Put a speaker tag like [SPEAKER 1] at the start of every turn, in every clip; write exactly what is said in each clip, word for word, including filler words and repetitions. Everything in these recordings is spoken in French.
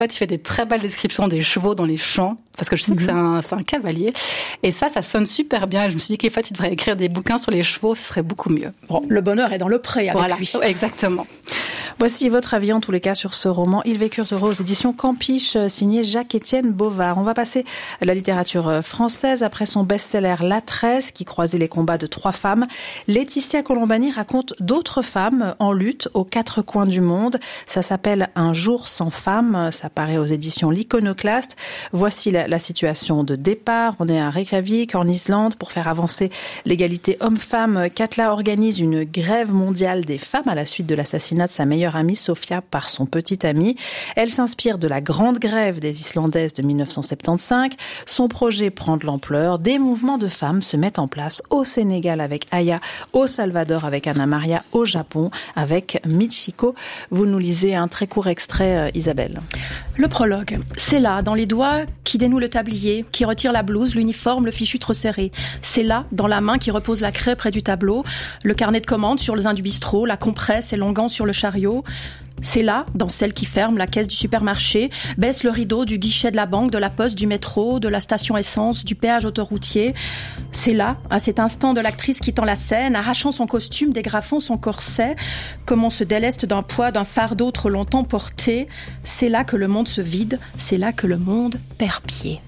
[SPEAKER 1] En fait, il fait des très belles descriptions des chevaux dans les champs, parce que je sais mm-hmm. que c'est un, c'est un cavalier. Et ça, ça sonne super bien. Je me suis dit qu'en fait, il devrait écrire des bouquins sur les chevaux, ce serait beaucoup mieux.
[SPEAKER 2] Bon, le bonheur est dans le pré avec
[SPEAKER 1] voilà,
[SPEAKER 2] lui.
[SPEAKER 1] Exactement.
[SPEAKER 3] Voici votre avis en tous les cas sur ce roman Ils vécurent heureux aux éditions Campiche, signé Jacques-Étienne Bovard. On va passer à la littérature française. Après son best-seller La Tresse, qui croisait les combats de trois femmes, Laetitia Colombani raconte d'autres femmes en lutte aux quatre coins du monde. Ça s'appelle Un jour sans femme. Ça paraît aux éditions L'Iconoclaste. Voici la, la situation de départ. On est à Reykjavik, en Islande, pour faire avancer l'égalité homme-femme. Katla organise une grève mondiale des femmes à la suite de l'assassinat de sa meilleure amie Sofia par son petit ami. Elle s'inspire de la grande grève des Islandaises de dix-neuf cent soixante-quinze. Son projet prend de l'ampleur. Des mouvements de femmes se mettent en place au Sénégal avec Aya, au Salvador avec Anna Maria, au Japon avec Michiko. Vous nous lisez un très court extrait, Isabelle.
[SPEAKER 2] Le prologue. C'est là, dans les doigts qui dénouent le tablier, qui retire la blouse, l'uniforme, le fichu trop serré. C'est là, dans la main qui repose la craie près du tableau, le carnet de commandes sur le zin du bistrot, la compresse et l'onguent sur le chariot. C'est là, dans celle qui ferme la caisse du supermarché, baisse le rideau du guichet de la banque, de la poste, du métro, de la station essence, du péage autoroutier. C'est là, à cet instant de l'actrice quittant la scène, arrachant son costume, dégrafant son corset, comme on se déleste d'un poids, d'un fardeau trop longtemps porté. C'est là que le monde se vide, c'est là que le monde perd pied.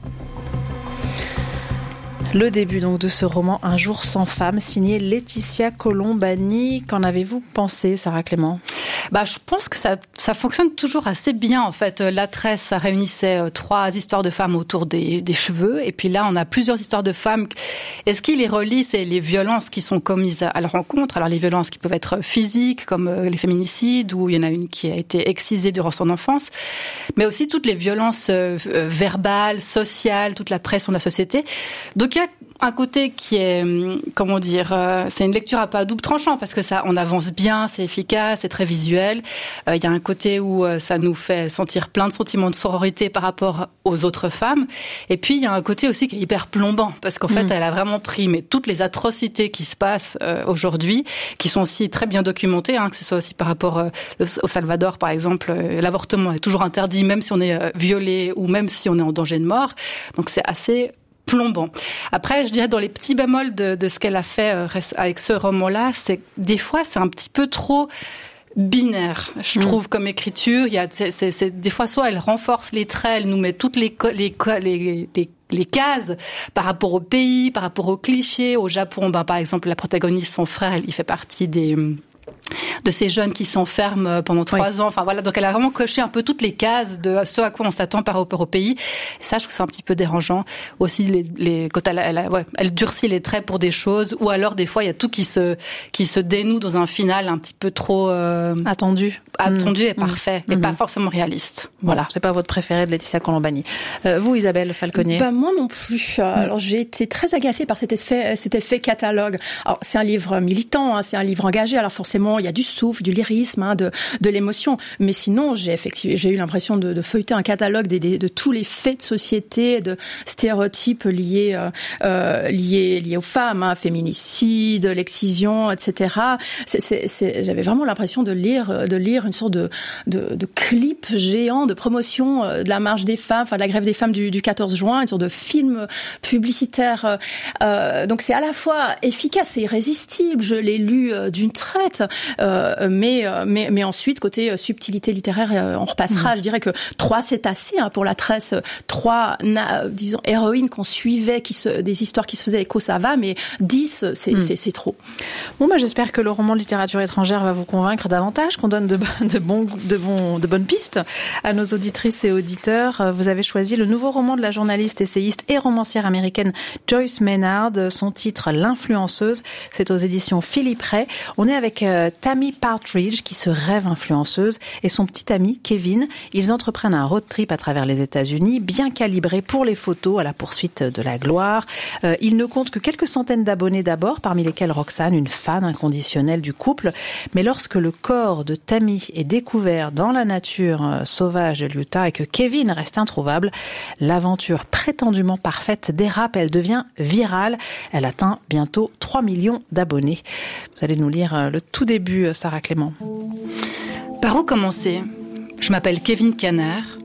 [SPEAKER 3] Le début donc de ce roman Un jour sans femme, signé Laetitia Colombani. Qu'en avez-vous pensé, Sarah Clément ?
[SPEAKER 1] Bah, je pense que ça, ça fonctionne toujours assez bien, en fait. La Tresse, ça réunissait trois histoires de femmes autour des, des cheveux. Et puis là, on a plusieurs histoires de femmes. Et ce qui les relie, c'est les violences qui sont commises à leur rencontre. Alors, les violences qui peuvent être physiques, comme les féminicides, où il y en a une qui a été excisée durant son enfance. Mais aussi toutes les violences euh, verbales, sociales, toute la pression de la société. Donc, il y a un côté qui est, comment dire, euh, c'est une lecture un peu à double tranchant, parce que ça, on avance bien, c'est efficace, c'est très visuel. Euh, il y a un côté où euh, ça nous fait sentir plein de sentiments de sororité par rapport aux autres femmes. Et puis, il y a un côté aussi qui est hyper plombant, parce qu'en mmh. fait, elle a vraiment pris mais toutes les atrocités qui se passent euh, aujourd'hui, qui sont aussi très bien documentées, hein, que ce soit aussi par rapport euh, au Salvador, par exemple, euh, l'avortement est toujours interdit, même si on est euh, violé ou même si on est en danger de mort. Donc, c'est assez plombant. Après, je dirais dans les petits bémols de, de ce qu'elle a fait euh, avec ce roman-là, c'est des fois, c'est un petit peu trop binaire, je trouve, mmh. comme écriture. Il y a, c'est, c'est, c'est, des fois, soit elle renforce les traits, elle nous met toutes les, les, les, les les cases par rapport au pays, par rapport aux clichés. Au Japon, ben, par exemple, la protagoniste, son frère, il fait partie des... de ces jeunes qui s'enferment pendant trois oui. ans. Enfin voilà, donc elle a vraiment coché un peu toutes les cases de ce à quoi on s'attend par rapport au pays. Et ça, je trouve c'est un petit peu dérangeant. Aussi, les, les, quand elle, elle, ouais, elle durcit les traits pour des choses, ou alors des fois il y a tout qui se qui se dénoue dans un final un petit peu trop euh,
[SPEAKER 3] attendu,
[SPEAKER 1] attendu
[SPEAKER 3] mmh.
[SPEAKER 1] et parfait, mmh. et pas forcément réaliste.
[SPEAKER 3] Voilà, c'est pas votre préféré de Laetitia Colombani. Euh, vous, Isabelle Falconier?
[SPEAKER 2] Bah moi non plus. Alors j'ai été très agacée par cet effet, cet effet catalogue. Alors c'est un livre militant, hein, c'est un livre engagé. Alors forcément, il y a du souffle, du lyrisme, hein, de, de l'émotion. Mais sinon, j'ai effectivement, j'ai eu l'impression de, de feuilleter un catalogue des, des, de tous les faits de société, de stéréotypes liés, euh, liés, liés aux femmes, hein, féminicide, l'excision, et cetera. C'est, c'est, c'est, j'avais vraiment l'impression de lire, de lire une sorte de, de, de clip géant de promotion de la marche des femmes, enfin de la grève des femmes du, du quatorze juin, une sorte de film publicitaire. Euh, donc c'est à la fois efficace et irrésistible. Je l'ai lu euh, d'une traite. Euh, mais, mais, mais ensuite, côté subtilité littéraire, euh, on repassera. Mmh. Je dirais que trois, c'est assez hein, pour la Tresse. Trois, na, disons, héroïnes qu'on suivait, qui se, des histoires qui se faisaient écho, ça va, mais dix, c'est, mmh. c'est, c'est trop.
[SPEAKER 3] Bon, bah, j'espère que le roman de littérature étrangère va vous convaincre davantage, qu'on donne de, de, bons, de, bons, de bonnes pistes à nos auditrices et auditeurs. Vous avez choisi le nouveau roman de la journaliste, essayiste et romancière américaine Joyce Maynard. Son titre, L'influenceuse. C'est aux éditions Philippe Ray. On est avec euh, Tammy Partridge, qui se rêve influenceuse, et son petit ami, Kevin. Ils entreprennent un road trip à travers les États-Unis, bien calibré pour les photos à la poursuite de la gloire. Euh, ils ne comptent que quelques centaines d'abonnés d'abord, parmi lesquels Roxane, une fan inconditionnelle du couple. Mais lorsque le corps de Tammy est découvert dans la nature euh, sauvage de l'Utah et que Kevin reste introuvable, l'aventure prétendument parfaite dérape, elle devient virale. Elle atteint bientôt trois millions d'abonnés. Vous allez nous lire euh, le tout début, Sarah Clément.
[SPEAKER 1] Par où commencer ? Je m'appelle Kevin Canard.